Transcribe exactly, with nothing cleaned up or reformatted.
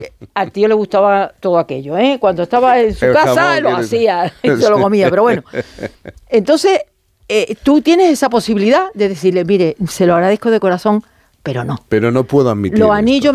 al tío le gustaba todo aquello, ¿eh? Cuando estaba en su El casa jamón, lo ¿quieres? hacía y se lo comía, pero bueno. Entonces, eh, tú tienes esa posibilidad de decirle, mire, se lo agradezco de corazón, pero no. Pero no puedo admitir Los esto. anillos